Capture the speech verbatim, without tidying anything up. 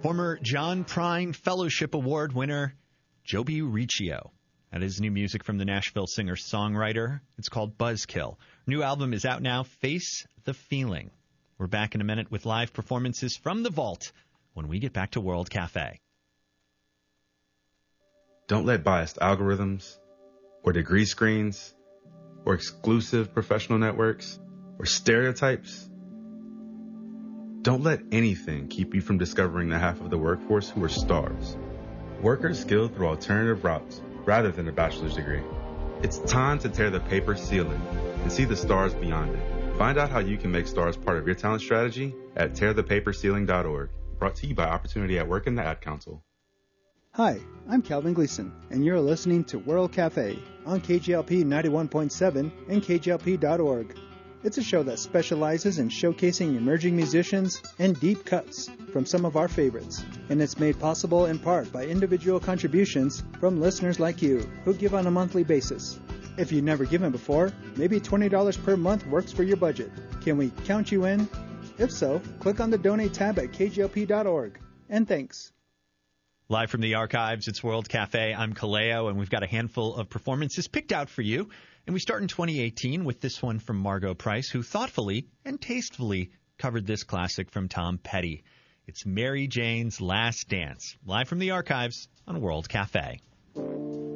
Former John Prine Fellowship Award winner Joby Riccio. That is new music from the Nashville singer-songwriter. It's called Buzzkill. New album is out now, Face the Feeling. We're back in a minute with live performances from the vault when we get back to World Cafe. Don't let biased algorithms or degree screens or exclusive professional networks or stereotypes. Don't let anything keep you from discovering the half of the workforce who are stars. Workers skilled through alternative routes rather than a bachelor's degree. It's time to tear the paper ceiling and see the stars beyond it. Find out how you can make stars part of your talent strategy at tear the paper ceiling dot org. Brought to you by Opportunity at Work and the Ad Council. Hi, I'm Calvin Gleason, and you're listening to World Cafe on K G L P ninety-one point seven and K G L P dot org. It's a show that specializes in showcasing emerging musicians and deep cuts from some of our favorites. And it's made possible in part by individual contributions from listeners like you who give on a monthly basis. If you've never given before, maybe twenty dollars per month works for your budget. Can we count you in? If so, click on the Donate tab at K G L P dot org. And thanks. Live from the archives, it's World Cafe. I'm Kaleo, and we've got a handful of performances picked out for you. And we start in twenty eighteen with this one from Margo Price, who thoughtfully and tastefully covered this classic from Tom Petty. It's Mary Jane's Last Dance, live from the archives on World Cafe.